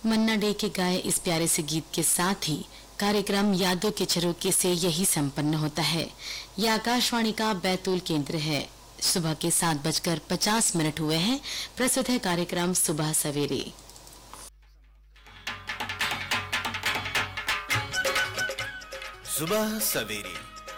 मन्ना डे के गाए इस प्यारे से गीत के साथ ही कार्यक्रम यादों के झरोके से यही संपन्न होता है। यह आकाशवाणी का बैतूल केंद्र है। सुबह के 7:50 हुए हैं। प्रस्तुत है कार्यक्रम सुबह सवेरे। सुबह सवेरे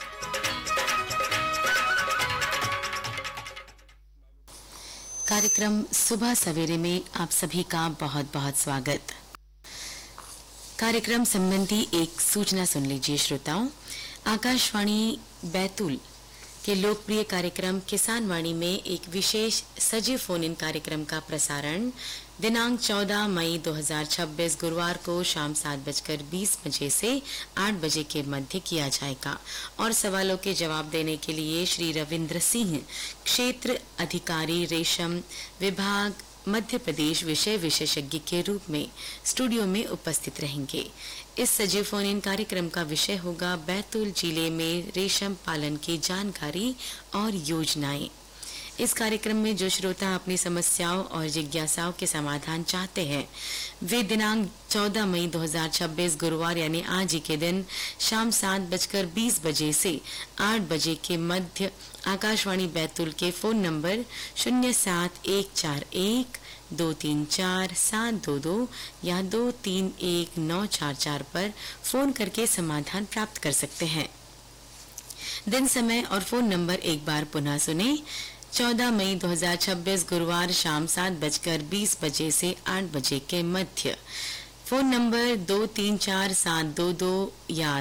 कार्यक्रम सुबह सवेरे में आप सभी का बहुत बहुत स्वागत। कार्यक्रम संबंधी एक सूचना सुन लीजिए श्रोताओं। आकाशवाणी बैतूल के लोकप्रिय कार्यक्रम किसान वाणी में एक विशेष सजीव फोन इन कार्यक्रम का प्रसारण दिनांक 14 मई 2026 गुरुवार को शाम 7:20 से 8 बजे के मध्य किया जाएगा और सवालों के जवाब देने के लिए श्री रविंद्र सिंह, क्षेत्र अधिकारी रेशम विभाग मध्य प्रदेश विषय विशेषज्ञ के रूप में स्टूडियो में उपस्थित रहेंगे। इस सजीव फोन इन कार्यक्रम का विषय होगा बैतूल जिले में रेशम पालन की जानकारी और योजनाएं। इस कार्यक्रम में जो श्रोता अपनी समस्याओं और जिज्ञासाओं के समाधान चाहते हैं वे दिनांक 14 मई 2026 गुरुवार यानी आज ही के दिन शाम 7:20 बजे से 8 बजे के मध्य आकाशवाणी बैतूल के फोन नंबर 07141 234 722 या 231 पर फोन करके समाधान प्राप्त कर सकते हैं। दिन समय और फोन नंबर एक बार पुनः सुने। 14 मई 2026 गुरुवार शाम 7:20 बजे से 8 बजे के मध्य फोन नंबर 234 या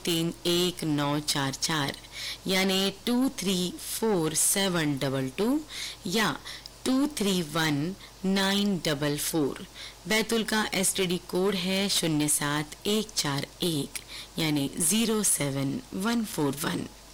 231 यानी 234722 या 231944। बैतूल का STD कोड है 07141 यानी 07141।